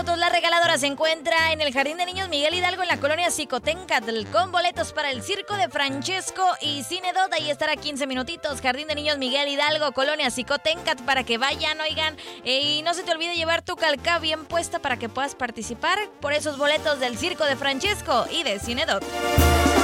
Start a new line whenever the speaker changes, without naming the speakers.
minutos. La regaladora se encuentra en el Jardín de Niños Miguel Hidalgo, en la colonia Xicoténcatl, con boletos para el Circo de Francesco y Cinedot. Ahí estará 15 minutitos. Jardín de Niños Miguel Hidalgo, colonia Xicoténcatl, para que vayan, oigan. Y no se te olvide llevar tu calca bien puesta para que puedas participar por esos boletos del Circo de Francesco y de Cinedot.